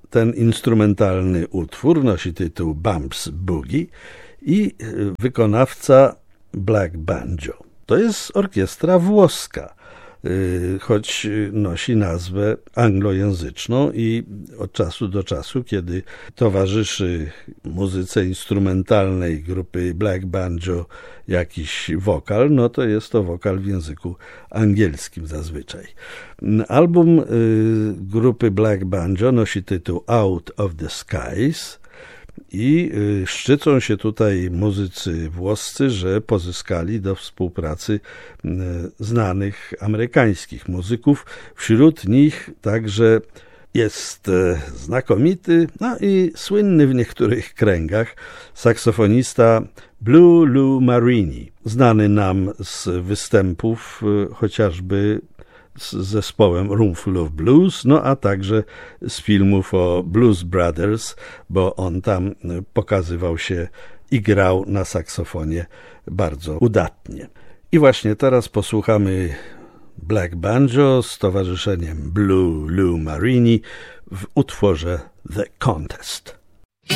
Ten instrumentalny utwór nosi tytuł Bumps Boogie i wykonawca Black Banjo. To jest orkiestra włoska, choć nosi nazwę anglojęzyczną i od czasu do czasu, kiedy towarzyszy muzyce instrumentalnej grupy Black Banjo jakiś wokal, no to jest to wokal w języku angielskim zazwyczaj. Album grupy Black Banjo nosi tytuł Out of the Skies i szczycą się tutaj muzycy włoscy, że pozyskali do współpracy znanych amerykańskich muzyków. Wśród nich także jest znakomity, no i słynny w niektórych kręgach saksofonista Blue Lou Marini, znany nam z występów chociażby z zespołem Roomful of Blues, no a także z filmów o Blues Brothers, bo on tam pokazywał się i grał na saksofonie bardzo udatnie. I właśnie teraz posłuchamy Black Banjo z towarzyszeniem Blue Lou Marini w utworze The Contest.